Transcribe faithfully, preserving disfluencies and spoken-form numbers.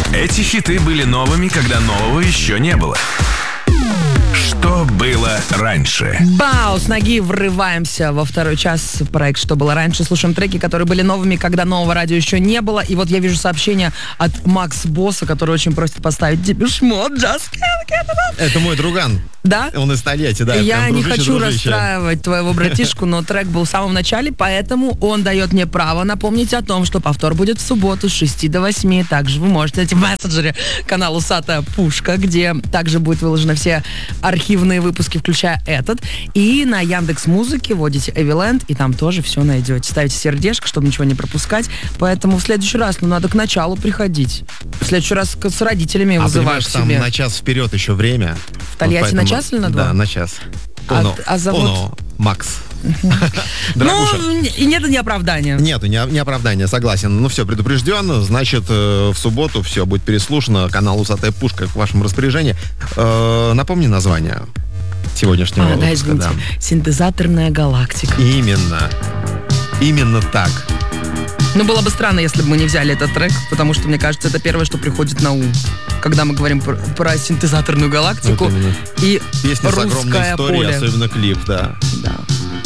Эти хиты были новыми, когда нового еще не было. Что было раньше? Бау! С ноги врываемся во второй час. Проект «Что было раньше». Слушаем треки, которые были новыми, когда нового радио еще не было. И вот я вижу сообщение от Макс Босса, который очень просит поставить Депеш Мод. Just can't get enough. Это мой друган. Да? Он из Тольятти, да. Я не хочу дружище. расстраивать твоего братишку, но трек был в самом начале, поэтому он дает мне право напомнить о том, что повтор будет в субботу с шести до восьми. Также вы можете найти в мессенджере канала «Усатая Пушка», где также будут выложены все архивные выпуски, включая этот. И на Яндекс.Музыке вводите Эвиленд, и там тоже все найдете. Ставите сердечко, чтобы ничего не пропускать. Поэтому в следующий раз, ну, надо к началу приходить. В следующий раз с родителями а вызываешь там себе. на час вперед еще время. В Тольятти вот поэтому... на час или на два? Да, на час. А, Оно, а завод? Оно, Макс. Ну, и нет, не оправдания. Нету, не, не оправдания, согласен. Ну все, предупрежден. Значит, э, в субботу все будет переслушано. Канал «Усатая Пушка» к вашему распоряжению. Э, напомни название сегодняшнего а, выпуска. да, извините. Да. «Синтезаторная галактика». Именно. Именно так. Ну, было бы странно, если бы мы не взяли этот трек, потому что, мне кажется, это первое, что приходит на ум, когда мы говорим про, про синтезаторную галактику Вот и Песня с огромной русское историей, поле. особенно клип, да. Да.